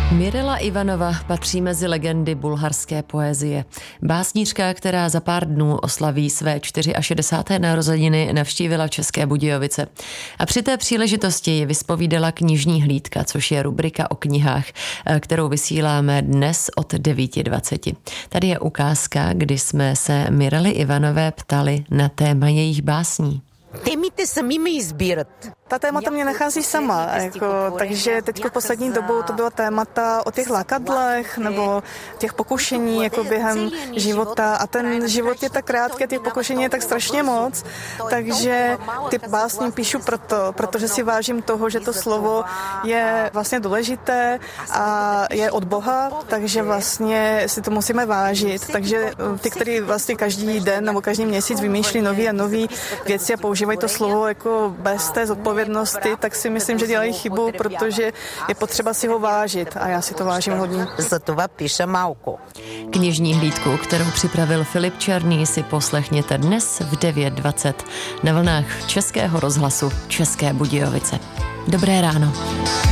Mirela Ivanova patří mezi legendy bulharské poezie. Básnířka, která za pár dnů oslaví své 64. narozeniny, navštívila České Budějovice. A při té příležitosti ji vyspovídala knižní hlídka, což je rubrika o knihách, kterou vysíláme dnes od 9:20. Tady je ukázka, kdy jsme se Mirely Ivanové ptali na téma jejich básní. Темите сами ме избират. Ta témata mě nachází sama, takže teď poslední dobou to byla témata o těch lákadlech nebo těch pokušení jako během života a ten život je tak krátký, těch pokušení je tak strašně moc, takže ty básně píšu protože si vážím toho, že to slovo je vlastně důležité a je od Boha, takže vlastně si to musíme vážit, takže ty, kteří vlastně každý den nebo každý měsíc vymýšlí nový a nový věci a používají to slovo jako bez té zodpovědnosti, tak si myslím, že dělají chybu, protože je potřeba si ho vážit a já si to vážím hodně. Затова пиша малко. Knižní hlídku, kterou připravil Filip Černý, si poslechněte dnes v 9:20 na vlnách Českého rozhlasu České Budějovice. Dobré ráno.